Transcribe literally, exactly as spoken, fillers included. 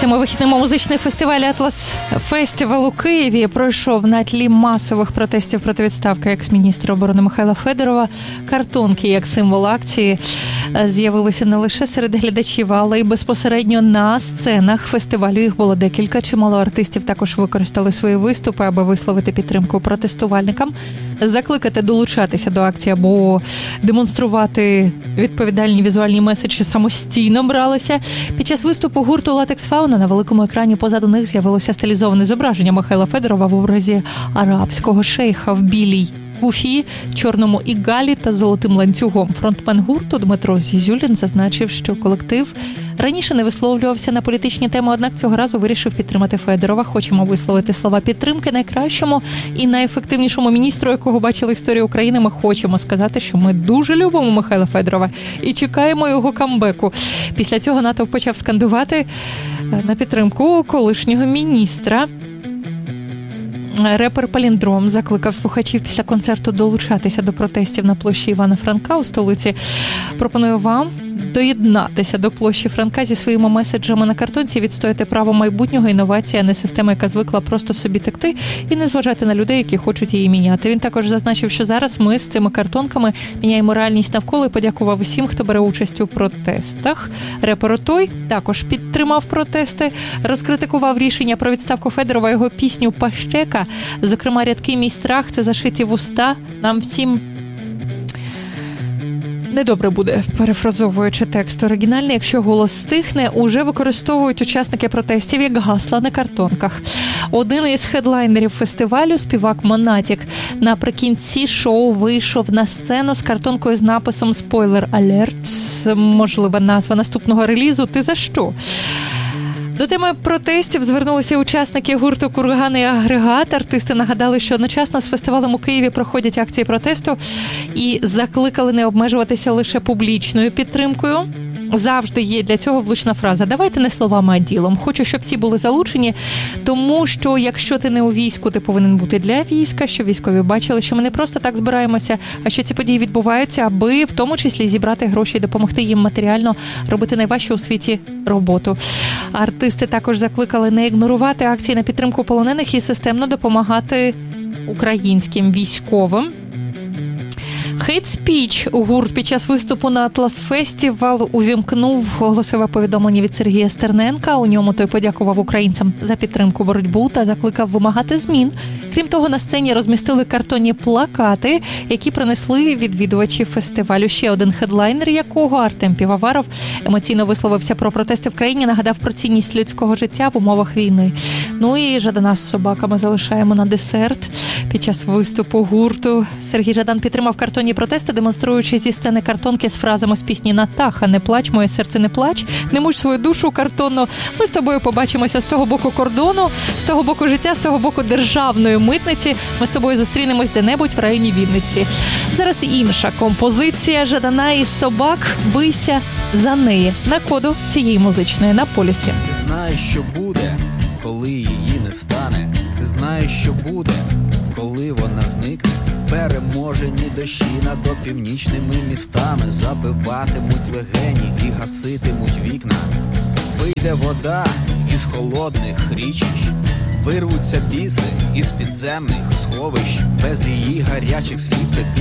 Цими вихідними музичний фестиваль «Атлас Фестивал» у Києві пройшов на тлі масових протестів проти відставки екс-міністра оборони Михайла Федорова. Картонки, як символ акції, з'явилися не лише серед глядачів, але й безпосередньо на сценах фестивалю. Їх було декілька. Чимало артистів також використали свої виступи, аби висловити підтримку протестувальникам, закликати долучатися до акції або демонструвати відповідальні візуальні меседжі самостійно бралися. Під час виступу гурту «Латекс Фауна» на великому екрані позаду них з'явилося стилізоване зображення Михайла Федорова в образі арабського шейха в білій куфії, чорному ігалі та золотим ланцюгом. Фронтмен гурту Дмитро Зізюлін зазначив, що колектив раніше не висловлювався на політичні теми, однак цього разу вирішив підтримати Федорова. Хочемо висловити слова підтримки найкращому і найефективнішому міністру, якого бачили історію України. Ми хочемо сказати, що ми дуже любимо Михайла Федорова і чекаємо його камбеку. Після цього натовп почав скандувати на підтримку колишнього міністра. Репер Паліндром закликав слухачів після концерту долучатися до протестів на площі Івана Франка у столиці. Пропоную вам доєднатися до площі Франка зі своїми меседжами на картонці, відстояти право майбутнього, інновації, а не система, яка звикла просто собі текти, і не зважати на людей, які хочуть її міняти. Він також зазначив, що зараз ми з цими картонками міняємо реальність навколо, і подякував усім, хто бере участь у протестах. Репер той також підтримав протести, розкритикував рішення про відставку Федорова, його пісню «Пащека». Зокрема, рядки «Мій страх» – це зашиті вуста. Нам всім недобре буде, перефразовуючи текст оригінальний, якщо голос стихне, уже використовують учасники протестів як гасла на картонках. Один із хедлайнерів фестивалю, співак Монатік, наприкінці шоу вийшов на сцену з картонкою з написом «Спойлер алерт», можлива назва наступного релізу «Ти за що?». До теми протестів звернулися учасники гурту «Курган і агрегат». Артисти нагадали, що одночасно з фестивалем у Києві проходять акції протесту і закликали не обмежуватися лише публічною підтримкою. Завжди є для цього влучна фраза «давайте не словами, а ділом». Хочу, щоб всі були залучені, тому що якщо ти не у війську, ти повинен бути для війська, щоб військові бачили, що ми не просто так збираємося, а що ці події відбуваються, аби в тому числі зібрати гроші і допомогти їм матеріально робити найважчу у світі роботу. Артисти також закликали не ігнорувати акції на підтримку полонених і системно допомагати українським військовим. Хейт спіч у гурт під час виступу на «Атлас Фестивал» увімкнув голосове повідомлення від Сергія Стерненка. У ньому той подякував українцям за підтримку боротьбу та закликав вимагати змін. Крім того, на сцені розмістили картонні плакати, які принесли відвідувачі фестивалю. Ще один хедлайнер, якого Артем Півоваров емоційно висловився про протести в країні, нагадав про цінність людського життя в умовах війни. Ну і Жадана з собаками залишаємо на десерт. Під час виступу гурту Сергій Жадан підтримав картонні протести, демонструючи зі сцени картонки з фразами з пісні «Натаха, не плач, моє серце не плач, не муч свою душу картонну, ми з тобою побачимося з того боку кордону, з того боку життя, з того боку державної митниці, ми з тобою зустрінемось де-небудь в районі Вінниці». Зараз інша композиція Жадана із собак «Бийся за неї» на коду цієї музичної на полюсі. Ти знаєш, що буде, коли її не стане, ти знаєш, що буде, коли вона зникне. Переможені дощі над північними містами забиватимуть легені і гаситимуть вікна. Вийде вода із холодних річищ, вирвуться біси із підземних сховищ. Без її гарячих слів тобі